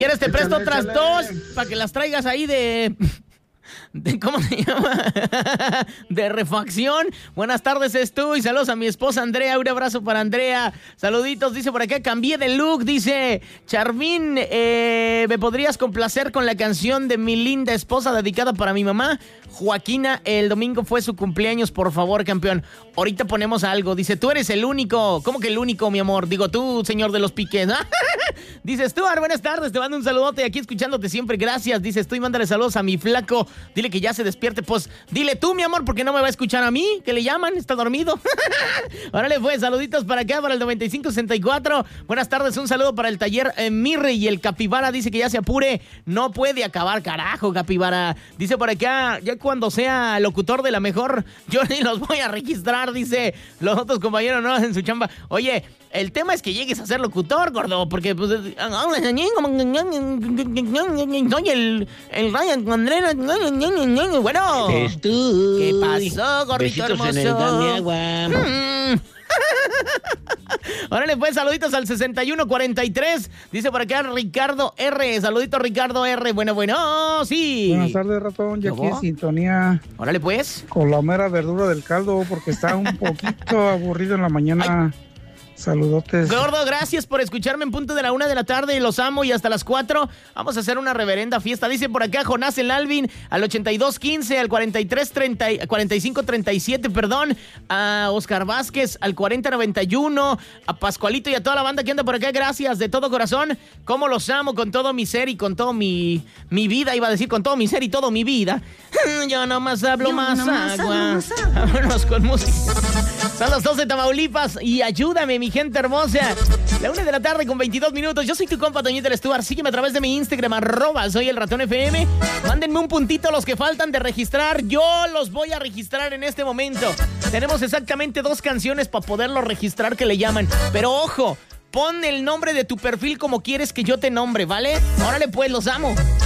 ¿Quieres te presto otras dos para que las traigas ahí de ¿cómo se llama? De refacción. Buenas tardes, Estu, y saludos a mi esposa Andrea. Un abrazo para Andrea. Saluditos, dice por acá, cambié de look, dice Charvín, ¿me podrías complacer con la canción de mi linda esposa dedicada para mi mamá? Joaquina, el domingo fue su cumpleaños, por favor, campeón. Ahorita ponemos algo. Dice, tú eres el único. ¿Cómo que el único, mi amor? Digo, tú, señor de los piques, ¿no? Dice, Stuart, buenas tardes, te mando un saludote aquí escuchándote siempre, gracias. Dice, estoy mándale saludos a mi flaco. Dile que ya se despierte. Pues, dile tú, mi amor, porque no me va a escuchar a mí, que le llaman, está dormido. Órale, pues, saluditos para acá, para el 9564. Buenas tardes, un saludo para el taller Mirre y el Capibara. Dice que ya se apure, no puede acabar, carajo, Capibara. Dice por acá, ya cuando sea locutor de la mejor, yo ni los voy a registrar, dice. Los otros compañeros no hacen su chamba. Oye, el tema es que llegues a ser locutor, gordo, porque pues soy el Ryan Contreras. Bueno, ¿qué pasó, gordito hermoso? En el Dame Agua. Órale, pues, saluditos al 6143. Dice por acá Ricardo R. Saludito, Ricardo R. Bueno, sí. Buenas tardes, ratón. Ya aquí en sintonía. Órale, pues. Con la mera verdura del caldo, porque está un poquito aburrido en la mañana. Ay. Saludotes. Gordo, gracias por escucharme en punto de la 1 de la tarde. Los amo y hasta las 4 vamos a hacer una reverenda fiesta. Dice por acá Jonás el Alvin al 8215, al 4537, perdón. A Oscar Vázquez al 4091, a Pascualito y a toda la banda que anda por acá. Gracias de todo corazón. Cómo los amo con todo mi ser y con todo mi vida. Iba a decir con todo mi ser y todo mi vida. Yo nomás hablo más agua. Vámonos con música. Son las 12 de Tamaulipas y ayúdame, mi gente hermosa. La 1 de la tarde con 22 minutos. Yo soy tu compa Toñito el Stuart. Sígueme a través de mi Instagram, @soyelratonfm. Mándenme un puntito los que faltan de registrar. Yo los voy a registrar en este momento. Tenemos exactamente 2 canciones para poderlo registrar que le llaman. Pero ojo, pon el nombre de tu perfil como quieres que yo te nombre, ¿vale? Órale pues, los amo.